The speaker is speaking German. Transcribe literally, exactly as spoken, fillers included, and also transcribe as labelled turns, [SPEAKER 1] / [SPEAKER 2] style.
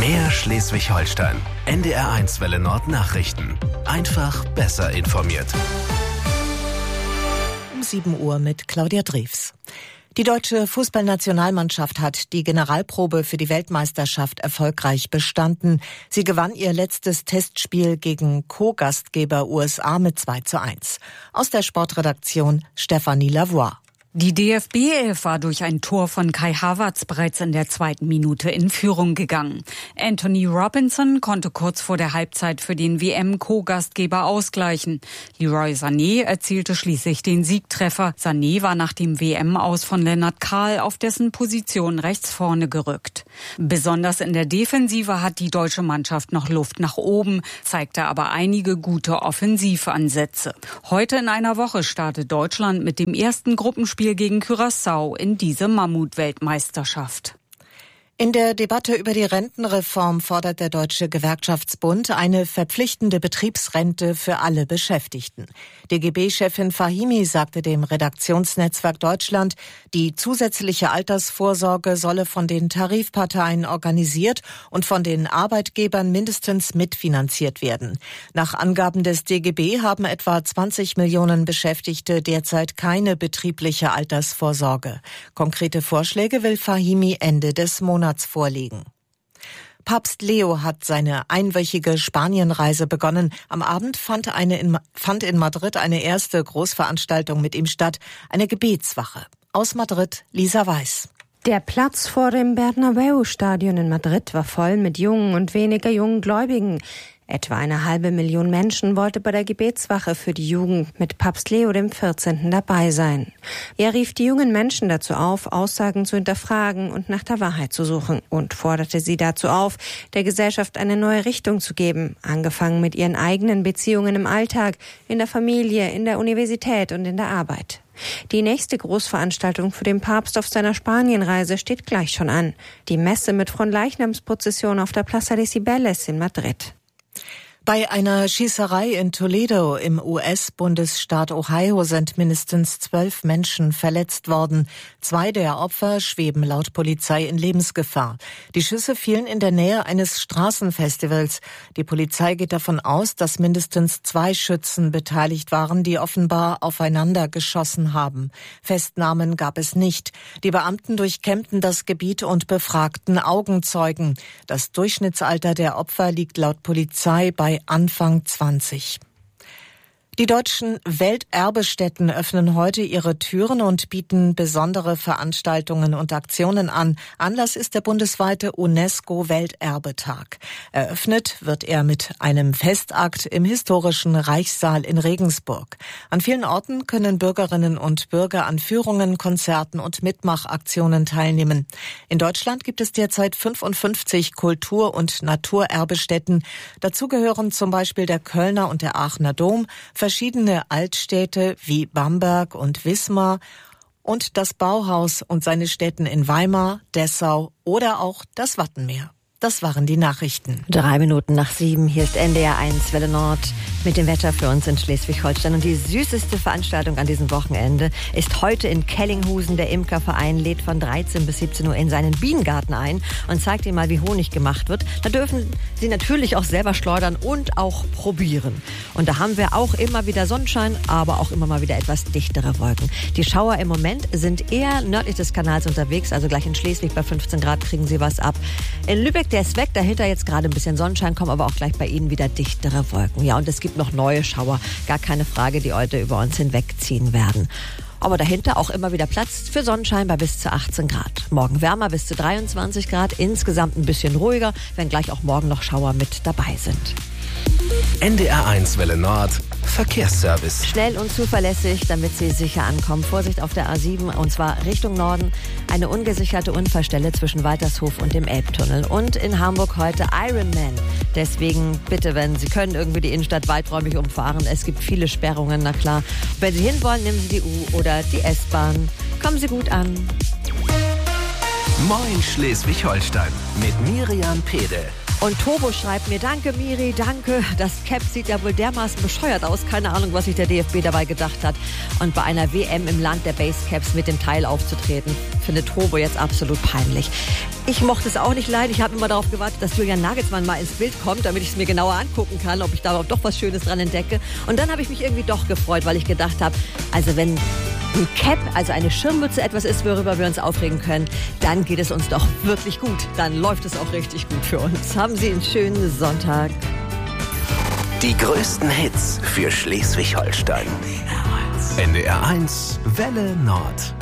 [SPEAKER 1] Mehr Schleswig-Holstein. N D R eins Welle Nord Nachrichten. Einfach besser informiert.
[SPEAKER 2] Um sieben Uhr mit Claudia Drews. Die deutsche Fußballnationalmannschaft hat die Generalprobe für die Weltmeisterschaft erfolgreich bestanden. Sie gewann ihr letztes Testspiel gegen Co-Gastgeber U S A mit zwei zu eins. Aus der Sportredaktion Stefanie Lavoie.
[SPEAKER 3] Die D F B-Elf war durch ein Tor von Kai Havertz bereits in der zweiten Minute in Führung gegangen. Anthony Robinson konnte kurz vor der Halbzeit für den W M-Co-Gastgeber ausgleichen. Leroy Sané erzielte schließlich den Siegtreffer. Sané war nach dem W M-Aus von Lennart Kahl auf dessen Position rechts vorne gerückt. Besonders in der Defensive hat die deutsche Mannschaft noch Luft nach oben, zeigte aber einige gute Offensivansätze. Heute in einer Woche startet Deutschland mit dem ersten Gruppenspiel gegen Curaçao in diese Mammut-Weltmeisterschaft.
[SPEAKER 2] In der Debatte über die Rentenreform fordert der Deutsche Gewerkschaftsbund eine verpflichtende Betriebsrente für alle Beschäftigten. D G B-Chefin Fahimi sagte dem Redaktionsnetzwerk Deutschland, die zusätzliche Altersvorsorge solle von den Tarifparteien organisiert und von den Arbeitgebern mindestens mitfinanziert werden. Nach Angaben des D G B haben etwa zwanzig Millionen Beschäftigte derzeit keine betriebliche Altersvorsorge. Konkrete Vorschläge will Fahimi Ende des Monats vorlegen. Papst Leo hat seine einwöchige Spanienreise begonnen. Am Abend fand, eine in, fand in Madrid eine erste Großveranstaltung mit ihm statt, eine Gebetswache. Aus Madrid, Lisa Weiß.
[SPEAKER 4] Der Platz vor dem Bernabeu-Stadion in Madrid war voll mit jungen und weniger jungen Gläubigen. Etwa eine halbe Million Menschen wollte bei der Gebetswache für die Jugend mit Papst Leo dem vierzehnten dabei sein. Er rief die jungen Menschen dazu auf, Aussagen zu hinterfragen und nach der Wahrheit zu suchen und forderte sie dazu auf, der Gesellschaft eine neue Richtung zu geben, angefangen mit ihren eigenen Beziehungen im Alltag, in der Familie, in der Universität und in der Arbeit. Die nächste Großveranstaltung für den Papst auf seiner Spanienreise steht gleich schon an. Die Messe mit Fronleichnamsprozession auf der Plaza de Cibeles in Madrid.
[SPEAKER 2] Bei einer Schießerei in Toledo im U S-Bundesstaat Ohio sind mindestens zwölf Menschen verletzt worden. Zwei der Opfer schweben laut Polizei in Lebensgefahr. Die Schüsse fielen in der Nähe eines Straßenfestivals. Die Polizei geht davon aus, dass mindestens zwei Schützen beteiligt waren, die offenbar aufeinander geschossen haben. Festnahmen gab es nicht. Die Beamten durchkämmten das Gebiet und befragten Augenzeugen. Das Durchschnittsalter der Opfer liegt laut Polizei bei Anfang zwanzig. Die deutschen Welterbestätten öffnen heute ihre Türen und bieten besondere Veranstaltungen und Aktionen an. Anlass ist der bundesweite UNESCO-Welterbetag. Eröffnet wird er mit einem Festakt im historischen Reichssaal in Regensburg. An vielen Orten können Bürgerinnen und Bürger an Führungen, Konzerten und Mitmachaktionen teilnehmen. In Deutschland gibt es derzeit fünfundfünfzig Kultur- und Naturerbestätten. Dazu gehören zum Beispiel der Kölner und der Aachener Dom, verschiedene Altstädte wie Bamberg und Wismar und das Bauhaus und seine Stätten in Weimar, Dessau oder auch das Wattenmeer. Das waren die Nachrichten.
[SPEAKER 5] Drei Minuten nach sieben, hier ist N D R eins Welle Nord mit dem Wetter für uns in Schleswig-Holstein. Und die süßeste Veranstaltung an diesem Wochenende ist heute in Kellinghusen. Der Imkerverein lädt von dreizehn bis siebzehn Uhr in seinen Bienengarten ein und zeigt Ihnen mal, wie Honig gemacht wird. Da dürfen Sie natürlich auch selber schleudern und auch probieren. Und da haben wir auch immer wieder Sonnenschein, aber auch immer mal wieder etwas dichtere Wolken. Die Schauer im Moment sind eher nördlich des Kanals unterwegs, also gleich in Schleswig bei fünfzehn Grad kriegen Sie was ab. In Lübeck, der ist weg, dahinter jetzt gerade ein bisschen Sonnenschein, kommen aber auch gleich bei Ihnen wieder dichtere Wolken. Ja, und es gibt noch neue Schauer, gar keine Frage, die heute über uns hinwegziehen werden. Aber dahinter auch immer wieder Platz für Sonnenschein bei bis zu achtzehn Grad. Morgen wärmer bis zu dreiundzwanzig Grad, insgesamt ein bisschen ruhiger, wenn gleich auch morgen noch Schauer mit dabei sind.
[SPEAKER 1] N D R eins Welle Nord Verkehrsservice.
[SPEAKER 5] Schnell und zuverlässig, damit Sie sicher ankommen. Vorsicht auf der A sieben, und zwar Richtung Norden. Eine ungesicherte Unfallstelle zwischen Waltershof und dem Elbtunnel. Und in Hamburg heute Ironman. Deswegen bitte, wenn Sie können, irgendwie die Innenstadt weiträumig umfahren. Es gibt viele Sperrungen, na klar. Wenn Sie hinwollen, nehmen Sie die U- oder die S-Bahn. Kommen Sie gut an.
[SPEAKER 1] Moin Schleswig-Holstein mit Miriam Pede.
[SPEAKER 5] Und Tobo schreibt mir, danke Miri, danke. Das Cap sieht ja wohl dermaßen bescheuert aus. Keine Ahnung, was sich der D F B dabei gedacht hat. Und bei einer W M im Land der Basecaps mit dem Teil aufzutreten, findet Tobo jetzt absolut peinlich. Ich mochte es auch nicht leiden. Ich habe immer darauf gewartet, dass Julian Nagelsmann mal ins Bild kommt, damit ich es mir genauer angucken kann, ob ich da doch was Schönes dran entdecke. Und dann habe ich mich irgendwie doch gefreut, weil ich gedacht habe, also wenn ein Cap, also eine Schirmmütze, etwas ist, worüber wir uns aufregen können, dann geht es uns doch wirklich gut. Dann läuft es auch richtig gut für uns. Haben Sie einen schönen Sonntag.
[SPEAKER 1] Die größten Hits für Schleswig-Holstein. N D R eins Welle Nord.